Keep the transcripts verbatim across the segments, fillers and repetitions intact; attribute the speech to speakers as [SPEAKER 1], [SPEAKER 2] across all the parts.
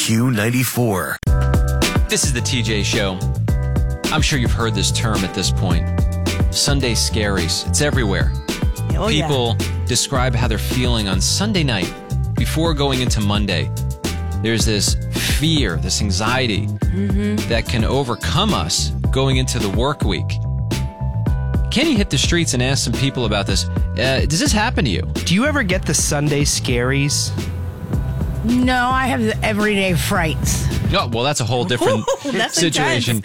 [SPEAKER 1] Q ninety-four.
[SPEAKER 2] This is the T J Show. I'm sure you've heard this term at this point. Sunday scaries. It's everywhere.
[SPEAKER 3] Oh,
[SPEAKER 2] People
[SPEAKER 3] yeah.
[SPEAKER 2] describe how they're feeling on Sunday night before going into Monday. There's this fear, this anxiety
[SPEAKER 3] mm-hmm.
[SPEAKER 2] that can overcome us going into the work week. Can you hit the streets and ask some people about this? Uh, does this happen to you?
[SPEAKER 4] Do you ever get the Sunday scaries?
[SPEAKER 5] No, I have the everyday frights.
[SPEAKER 2] Oh, well, that's a whole different
[SPEAKER 3] Ooh, that's
[SPEAKER 2] situation.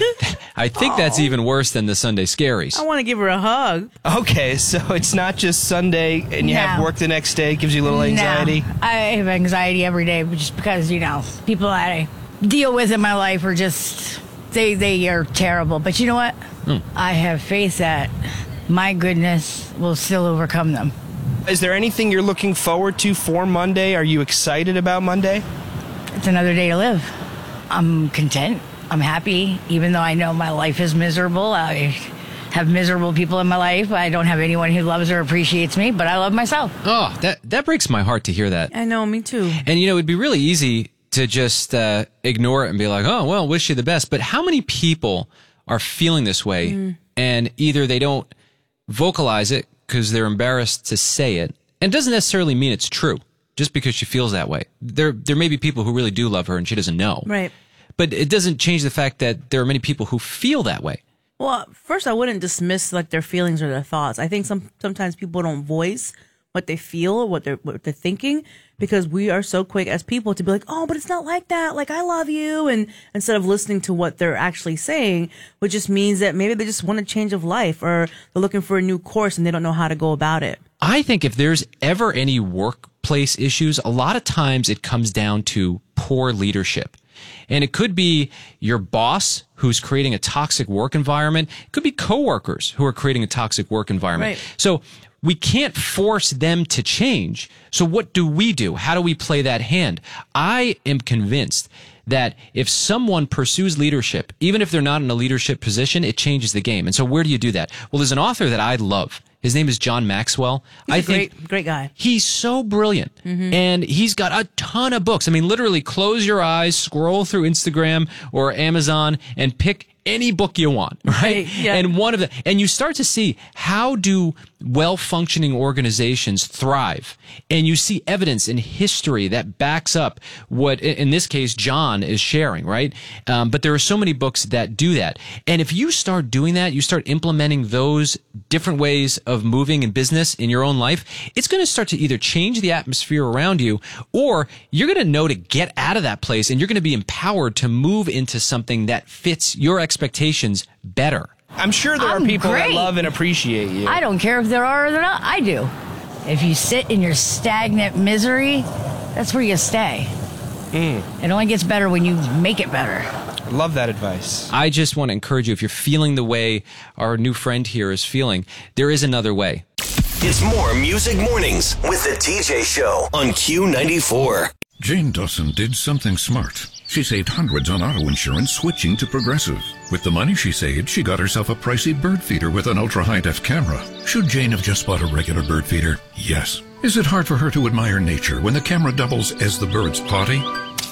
[SPEAKER 2] I think that's even worse than the Sunday scaries.
[SPEAKER 3] I want to give her a hug.
[SPEAKER 4] Okay, so it's not just Sunday and you
[SPEAKER 5] No.
[SPEAKER 4] have work the next day, gives you a little anxiety?
[SPEAKER 5] No, I have anxiety every day just because, you know, people that I deal with in my life are just, they, they are terrible. But you know what?
[SPEAKER 2] Hmm.
[SPEAKER 5] I have faith that my goodness will still overcome them.
[SPEAKER 4] Is there anything you're looking forward to for Monday? Are you excited about Monday?
[SPEAKER 5] It's another day to live. I'm content. I'm happy, even though I know my life is miserable. I have miserable people in my life. I don't have anyone who loves or appreciates me, but I love myself.
[SPEAKER 2] Oh, that, that breaks my heart to hear that.
[SPEAKER 3] I know, me too.
[SPEAKER 2] And, you know, it'd be really easy to just uh, ignore it and be like, oh, well, wish you the best. But how many people are feeling this way mm. and either they don't vocalize it because they're embarrassed to say it, and it doesn't necessarily mean it's true just because she feels that way. There, there may be people who really do love her and she doesn't know.
[SPEAKER 3] Right.
[SPEAKER 2] But it doesn't change the fact that there are many people who feel that way.
[SPEAKER 3] Well, first, I wouldn't dismiss like their feelings or their thoughts. I think some sometimes people don't voice what they feel or what they're what they're thinking because we are so quick as people to be like, oh, but it's not like that. Like, I love you. And instead of listening to what they're actually saying, which just means that maybe they just want a change of life or they're looking for a new course and they don't know how to go about it.
[SPEAKER 2] I think if there's ever any workplace issues, a lot of times it comes down to poor leadership. And it could be your boss who's creating a toxic work environment. It could be coworkers who are creating a toxic work environment.
[SPEAKER 3] Right.
[SPEAKER 2] So we can't force them to change. So what do we do? How do we play that hand? I am convinced that if someone pursues leadership, even if they're not in a leadership position, it changes the game. And so where do you do that? Well, there's an author that I love. His name is John Maxwell.
[SPEAKER 3] He's
[SPEAKER 2] I
[SPEAKER 3] a
[SPEAKER 2] think
[SPEAKER 3] great, great guy.
[SPEAKER 2] He's so brilliant. Mm-hmm. And he's got a ton of books. I mean, literally close your eyes, scroll through Instagram or Amazon and pick any book you want, right?
[SPEAKER 3] Right, yeah.
[SPEAKER 2] And one of the, and you start to see how do well-functioning organizations thrive. And you see evidence in history that backs up what, in this case, John is sharing, right? Um, but there are so many books that do that. And if you start doing that, you start implementing those different ways of moving in business in your own life, it's going to start to either change the atmosphere around you, or you're going to know to get out of that place and you're going to be empowered to move into something that fits your expectations better.
[SPEAKER 4] I'm sure there
[SPEAKER 5] I'm
[SPEAKER 4] are people
[SPEAKER 5] great.
[SPEAKER 4] that love and appreciate you.
[SPEAKER 5] I don't care if there are or there not. I do. If you sit in your stagnant misery, that's where you stay.
[SPEAKER 4] Mm.
[SPEAKER 5] It only gets better when you make it better.
[SPEAKER 4] Love that advice.
[SPEAKER 2] I just want to encourage you, if you're feeling the way our new friend here is feeling, there is another way.
[SPEAKER 1] It's more Music Mornings with the T J Show on Q ninety-four.
[SPEAKER 6] Jane Dawson did something smart. She saved hundreds on auto insurance switching to Progressive. With the money she saved, she got herself a pricey bird feeder with an ultra-high-def camera. Should Jane have just bought a regular bird feeder? Yes. Is it hard for her to admire nature when the camera doubles as the bird's potty?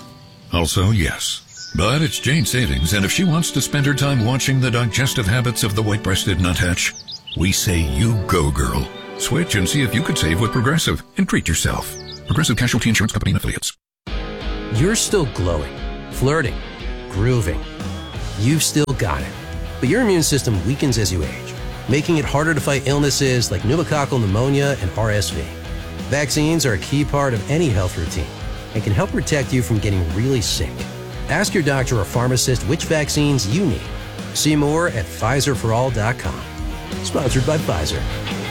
[SPEAKER 6] Also, yes. But it's Jane's savings, and if she wants to spend her time watching the digestive habits of the white-breasted nuthatch, we say you go, girl. Switch and see if you could save with Progressive and treat yourself. Progressive Casualty Insurance Company and Affiliates.
[SPEAKER 7] You're still glowing, flirting, grooving. You've still got it. But your immune system weakens as you age, making it harder to fight illnesses like pneumococcal pneumonia and R S V. Vaccines are a key part of any health routine and can help protect you from getting really sick. Ask your doctor or pharmacist which vaccines you need. See more at Pfizer for all dot com. Sponsored by Pfizer.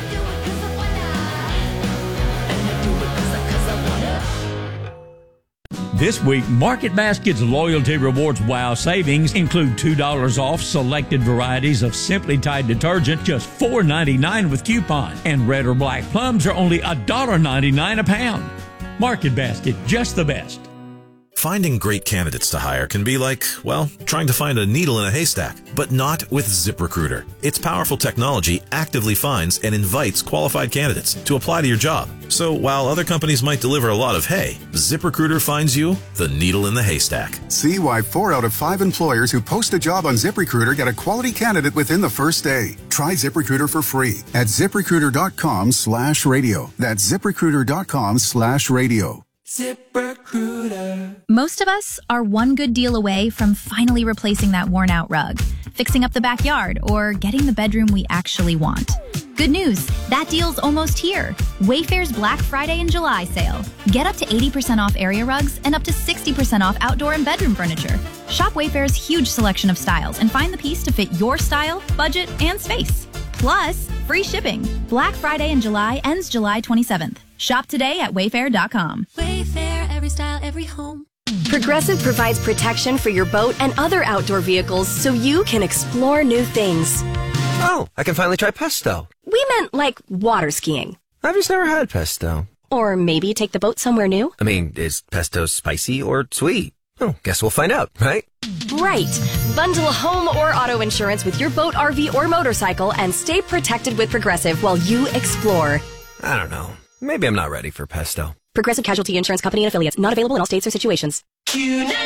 [SPEAKER 8] This week, Market Basket's Loyalty Rewards Wow savings include two dollars off selected varieties of Simply Tide detergent, just four ninety-nine with coupon. And red or black plums are only one ninety-nine a pound. Market Basket, just the best.
[SPEAKER 9] Finding great candidates to hire can be like, well, trying to find a needle in a haystack, but not with ZipRecruiter. Its powerful technology actively finds and invites qualified candidates to apply to your job. So while other companies might deliver a lot of hay, ZipRecruiter finds you the needle in the haystack.
[SPEAKER 10] See why four out of five employers who post a job on ZipRecruiter get a quality candidate within the first day. Try ZipRecruiter for free at ZipRecruiter.com slash radio. That's ZipRecruiter.com slash radio.
[SPEAKER 11] ZipRecruiter. Most of us are one good deal away from finally replacing that worn out rug, fixing up the backyard, or getting the bedroom we actually want. Good news, that deal's almost here. Wayfair's Black Friday and July sale. Get up to eighty percent off area rugs and up to sixty percent off outdoor and bedroom furniture. Shop Wayfair's huge selection of styles and find the piece to fit your style, budget, and space. Plus, free shipping. Black Friday in July ends July twenty-seventh. Shop today at wayfair dot com.
[SPEAKER 12] Wayfair, every style, every home.
[SPEAKER 13] Progressive provides protection for your boat and other outdoor vehicles so you can explore new things.
[SPEAKER 14] Oh, I can finally try pesto.
[SPEAKER 13] We meant like water skiing.
[SPEAKER 14] I've just never had pesto.
[SPEAKER 13] Or maybe take the boat somewhere new.
[SPEAKER 14] I mean, is pesto spicy or sweet? Oh, guess we'll find out, right?
[SPEAKER 13] Right. Bundle home or auto insurance with your boat, R V, or motorcycle and stay protected with Progressive while you explore.
[SPEAKER 14] I don't know. Maybe I'm not ready for pesto.
[SPEAKER 13] Progressive Casualty Insurance Company and affiliates. Not available in all states or situations.
[SPEAKER 12] Q